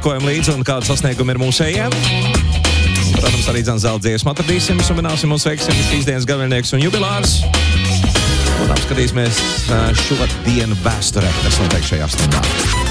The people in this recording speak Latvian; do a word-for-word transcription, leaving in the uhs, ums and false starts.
sekojam līdzi un kādu sasniegumu ir mūsējiem. Protams, arī dzan zelta dziesmu atradīsim, sumināsim un sveiksim šīs dienas gavēlnieks un jubilārs. Un apskatīsimies šo dienu vēsturē, kas notiek šajā stundā.